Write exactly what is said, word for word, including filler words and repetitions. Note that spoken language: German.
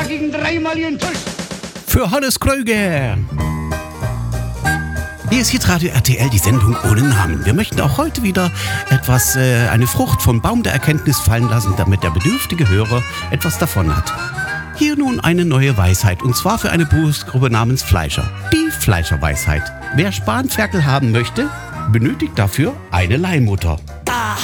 gegen dreimal ihren Tisch. Für Hannes Kröger. Hier ist Hitradio R T L, die Sendung ohne Namen. Wir möchten auch heute wieder etwas, äh, eine Frucht vom Baum der Erkenntnis fallen lassen, damit der bedürftige Hörer etwas davon hat. Hier nun eine neue Weisheit, und zwar für eine Berufsgruppe namens Fleischer. Die Fleischerweisheit. Wer Spanferkel haben möchte, benötigt dafür eine Leihmutter.